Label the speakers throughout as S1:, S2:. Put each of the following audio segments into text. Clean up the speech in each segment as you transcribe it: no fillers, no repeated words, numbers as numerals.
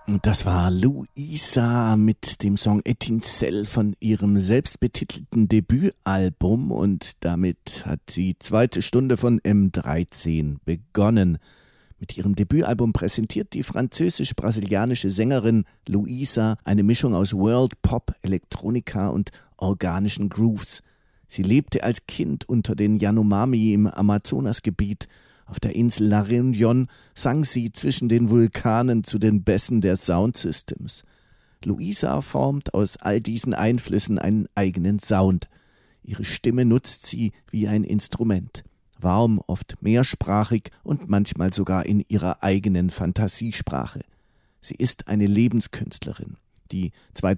S1: Das war Luisa mit dem Song Etincelle von ihrem selbstbetitelten Debütalbum und damit hat die zweite Stunde von M13 begonnen. Mit ihrem Debütalbum präsentiert die französisch-brasilianische Sängerin Luisa eine Mischung aus World Pop, Elektronika und organischen Grooves. Sie lebte als Kind unter den Yanomami im Amazonasgebiet. Auf der Insel La Réunion sang sie zwischen den Vulkanen zu den Bässen der Soundsystems. Luisa formt aus all diesen Einflüssen einen eigenen Sound. Ihre Stimme nutzt sie wie ein Instrument. Warm, oft mehrsprachig und manchmal sogar in ihrer eigenen Fantasiesprache. Sie ist eine Lebenskünstlerin, die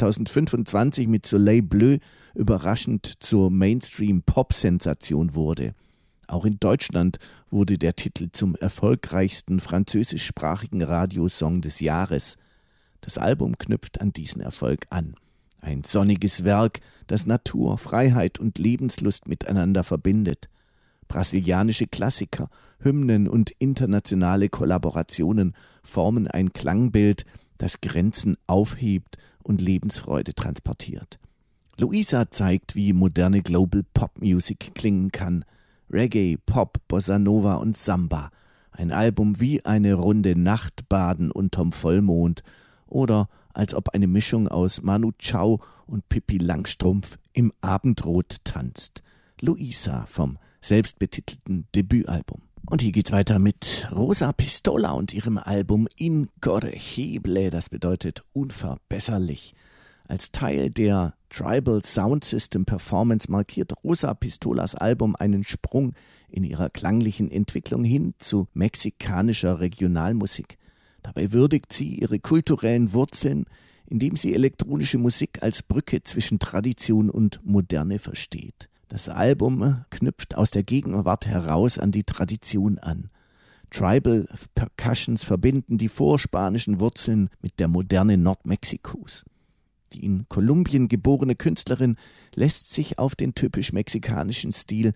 S1: 2025 mit Soleil Bleu überraschend zur Mainstream-Pop-Sensation wurde. Auch in Deutschland wurde der Titel zum erfolgreichsten französischsprachigen Radiosong des Jahres. Das Album knüpft an diesen Erfolg an. Ein sonniges Werk, das Natur, Freiheit und Lebenslust miteinander verbindet. Brasilianische Klassiker, Hymnen und internationale Kollaborationen formen ein Klangbild, das Grenzen aufhebt und Lebensfreude transportiert. Luisa zeigt, wie moderne Global Pop Music klingen kann. Reggae, Pop, Bossa Nova und Samba. Ein Album wie eine Runde Nachtbaden unterm Vollmond oder als ob eine Mischung aus Manu Chao und Pippi Langstrumpf im Abendrot tanzt. Luisa vom selbstbetitelten Debütalbum. Und hier geht's weiter mit Rosa Pistola und ihrem Album Incorregible, das bedeutet unverbesserlich. Als Teil der Tribal Sound System Performance markiert Rosa Pistolas Album einen Sprung in ihrer klanglichen Entwicklung hin zu mexikanischer Regionalmusik. Dabei würdigt sie ihre kulturellen Wurzeln, indem sie elektronische Musik als Brücke zwischen Tradition und Moderne versteht. Das Album knüpft aus der Gegenwart heraus an die Tradition an. Tribal Percussions verbinden die vorspanischen Wurzeln mit der Moderne Nordmexikos. Die in Kolumbien geborene Künstlerin lässt sich auf den typisch mexikanischen Stil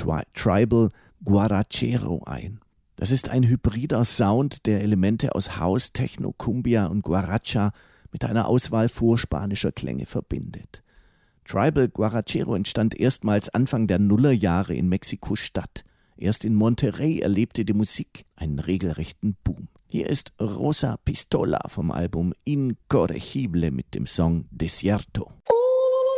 S1: Tribal Guarachero ein. Das ist ein hybrider Sound, der Elemente aus House, Techno, Cumbia und Guaracha mit einer Auswahl vorspanischer Klänge verbindet. Tribal Guarachero entstand erstmals Anfang der Nullerjahre in Mexiko-Stadt. Erst in Monterrey erlebte die Musik einen regelrechten Boom. Hier ist Rosa Pistola vom Album Incorregible mit dem Song Desierto.